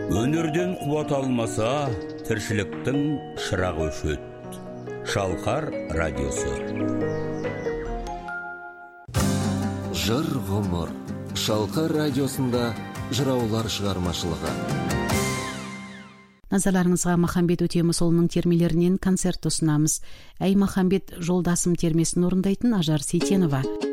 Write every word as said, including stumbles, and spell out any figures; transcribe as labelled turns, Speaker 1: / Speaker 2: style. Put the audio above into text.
Speaker 1: Өнерден қуат алмаса, тіршіліктің шырағы өшеді. Шалқар радиосы.
Speaker 2: Жыр ғұмыр. Шалқар радиосында жыраулар шығармашылығы.
Speaker 3: Назарларыңызға Махамбет Өтемісұлының термелерінен концерт ұсынамыз. Әй Махамбет, жолдасым термесін орындайтын Ажар Сейтенова.